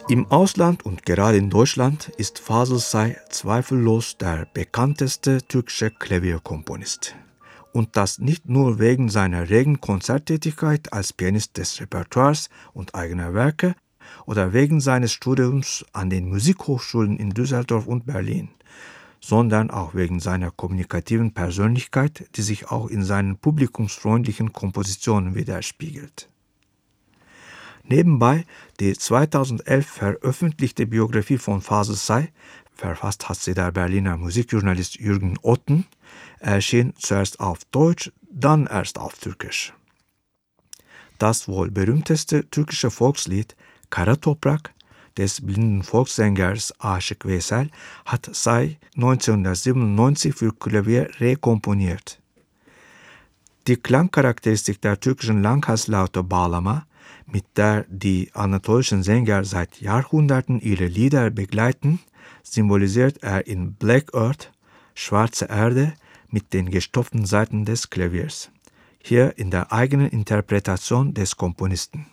Im Ausland und gerade in Deutschland ist Fazıl Say zweifellos der bekannteste türkische Klavierkomponist. Und das nicht nur wegen seiner regen Konzerttätigkeit als Pianist des Repertoires und eigener Werke oder wegen seines Studiums an den Musikhochschulen in Düsseldorf und Berlin, sondern auch wegen seiner kommunikativen Persönlichkeit, die sich auch in seinen publikumsfreundlichen Kompositionen widerspiegelt. Nebenbei die 2011 veröffentlichte Biografie von Fazıl Say, verfasst hat sie der Berliner Musikjournalist Jürgen Otten, erschien zuerst auf Deutsch, dann erst auf Türkisch. Das wohl berühmteste türkische Volkslied Kara Toprak des blinden Volkssängers Aşık Veysel hat Say 1997 für Klavier rekomponiert. Die Klangcharakteristik der türkischen Langhalslaute Bağlama, mit der die anatolischen Sänger seit Jahrhunderten ihre Lieder begleiten, symbolisiert er in Black Earth, schwarze Erde, mit den gestopften Saiten des Klaviers. Hier in der eigenen Interpretation des Komponisten.